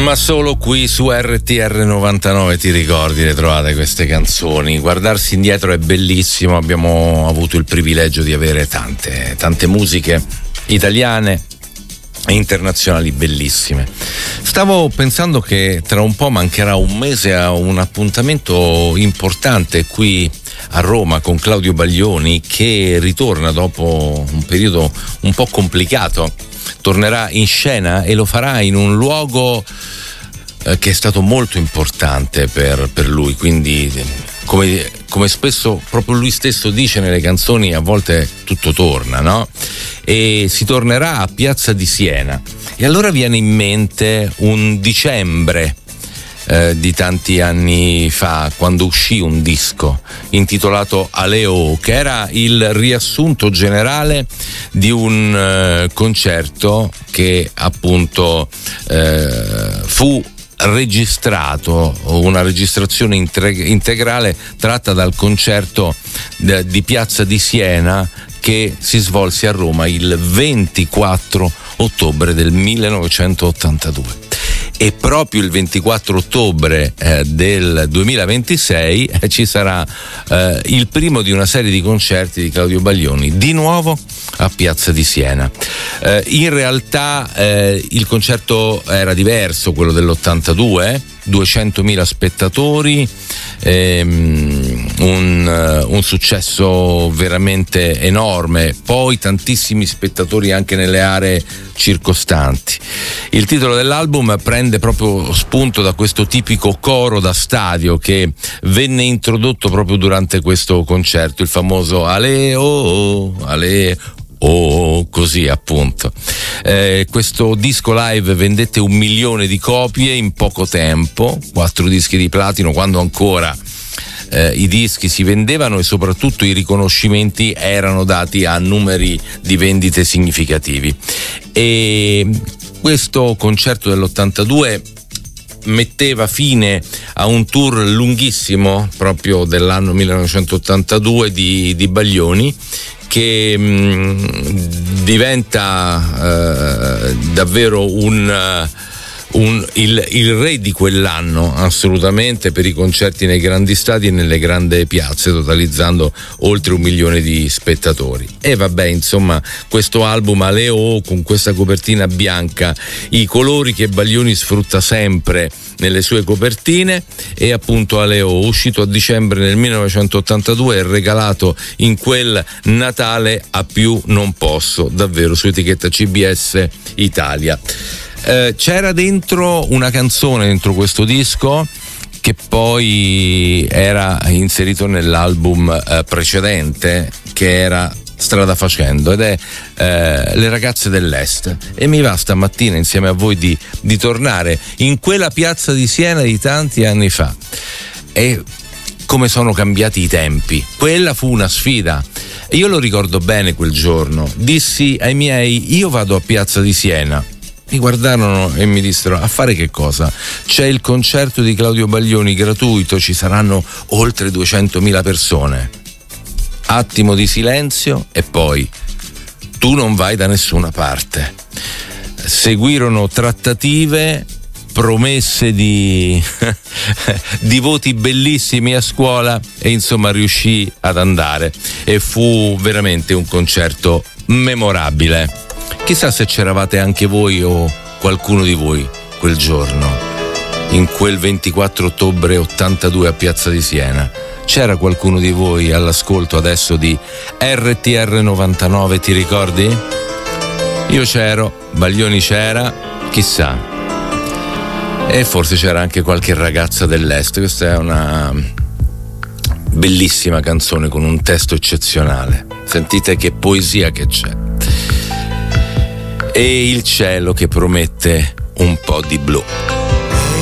Ma solo qui su RTR 99 ti ricordi, le trovate queste canzoni. Guardarsi indietro è bellissimo, abbiamo avuto il privilegio di avere tante musiche italiane e internazionali bellissime. Stavo pensando che tra un po' mancherà un mese a un appuntamento importante qui a Roma con Claudio Baglioni, che ritorna dopo un periodo un po' complicato. Tornerà in scena e lo farà in un luogo che è stato molto importante per lui, quindi come spesso proprio lui stesso dice nelle canzoni, a volte tutto torna, no? E si tornerà a Piazza di Siena. E allora viene in mente un dicembre di tanti anni fa, quando uscì un disco intitolato Aleo, che era il riassunto generale di un concerto che appunto fu registrato, una registrazione integrale tratta dal concerto di Piazza di Siena che si svolse a Roma il 24 ottobre del 1982. E proprio il 24 ottobre del 2026 ci sarà il primo di una serie di concerti di Claudio Baglioni, di nuovo a Piazza di Siena. In realtà il concerto era diverso, quello dell'82, 200.000 spettatori, un successo veramente enorme, poi tantissimi spettatori anche nelle aree circostanti. Il titolo dell'album prende proprio spunto da questo tipico coro da stadio che venne introdotto proprio durante questo concerto, il famoso Ale oh, Ale oh, così appunto. Questo disco live vendette 1 milione di copie in poco tempo, 4 dischi di platino, quando ancora i dischi si vendevano e soprattutto i riconoscimenti erano dati a numeri di vendite significativi. E questo concerto dell'82 metteva fine a un tour lunghissimo proprio dell'anno 1982 di Baglioni, che diventa davvero il re di quell'anno, assolutamente, per i concerti nei grandi stadi e nelle grandi piazze, totalizzando oltre 1 milione di spettatori. E vabbè, insomma, questo album Aleo, con questa copertina bianca, i colori che Baglioni sfrutta sempre nelle sue copertine, e appunto Aleo, uscito a dicembre del 1982 e regalato in quel Natale a più non posso, davvero, su etichetta CBS Italia. C'era dentro una canzone dentro questo disco che poi era inserito nell'album precedente, che era Strada Facendo, ed è Le ragazze dell'Est, e mi va stamattina insieme a voi di tornare in quella Piazza di Siena di tanti anni fa. E come sono cambiati i tempi. Quella fu una sfida. Io lo ricordo bene quel giorno. Dissi ai miei: io vado a Piazza di Siena. Mi guardarono e mi dissero: a fare che cosa? C'è il concerto di Claudio Baglioni gratuito, ci saranno oltre 200.000 persone. Attimo di silenzio e poi: tu non vai da nessuna parte. Seguirono trattative, promesse di voti bellissimi a scuola, e insomma riuscì ad andare, e fu veramente un concerto memorabile. Chissà se c'eravate anche voi o qualcuno di voi quel giorno, in quel 24 ottobre 82 a Piazza di Siena. C'era qualcuno di voi all'ascolto adesso di RTR 99, ti ricordi? Io c'ero, Baglioni c'era, chissà. E forse c'era anche qualche ragazza dell'Est. Questa è una bellissima canzone con un testo eccezionale. Sentite che poesia che c'è. E il cielo che promette un po' di blu.